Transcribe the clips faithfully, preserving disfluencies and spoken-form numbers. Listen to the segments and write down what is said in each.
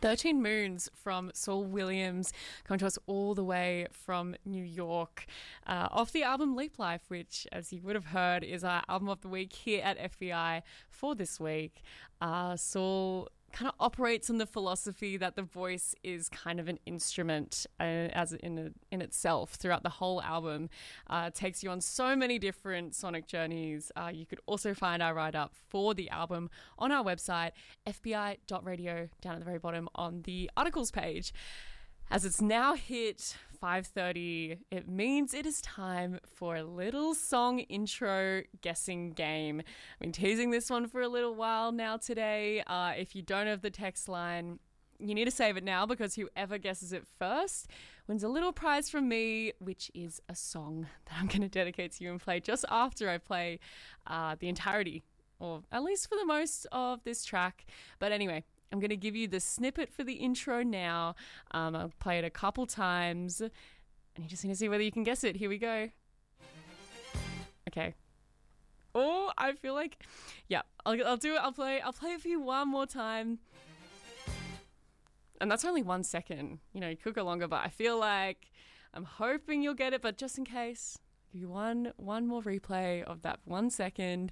thirteen Moons from Saul Williams, coming to us all the way from New York, uh, off the album Leap Life, which, as you would have heard, is our album of the week here at F B I for this week. Uh, Saul kind of operates on the philosophy that the voice is kind of an instrument uh, as in a, in itself throughout the whole album. Uh, takes you on so many different sonic journeys. Uh, you could also find our write-up for the album on our website, f b i dot radio, down at the very bottom on the articles page. As it's now hit five thirty, it means it is time for a little song intro guessing game. I've been teasing this one for a little while now today. Uh, if you don't have the text line, you need to save it now, because whoever guesses it first wins a little prize from me, which is a song that I'm going to dedicate to you and play just after I play uh, the entirety, or at least for the most of this track. But anyway, I'm going to give you the snippet for the intro now. Um, I'll play it a couple times, and you just need to see whether you can guess it. Here we go. Okay. Oh, I feel like, yeah, I'll, I'll do it. I'll play. I'll play it for you one more time. And that's only one second. You know, you could go longer, but I feel like I'm hoping you'll get it. But just in case, I'll give you one one more replay of that one second.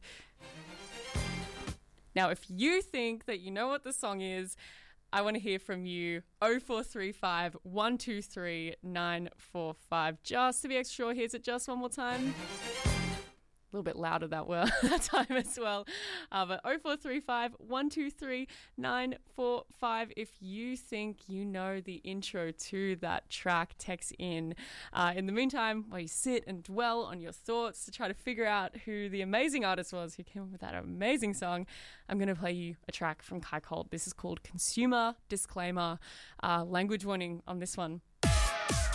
Now, if you think that you know what the song is, I want to hear from you. oh four three five, one two three, nine four five. Just to be extra sure, here's it just one more time. A little bit louder that, well, that time as well. Uh, but oh four three five, one two three, nine four five. If you think you know the intro to that track, text in. Uh, in the meantime, while you sit and dwell on your thoughts to try to figure out who the amazing artist was who came up with that amazing song, I'm going to play you a track from Kai Colt. This is called Consumer Disclaimer. Uh, language warning on this one.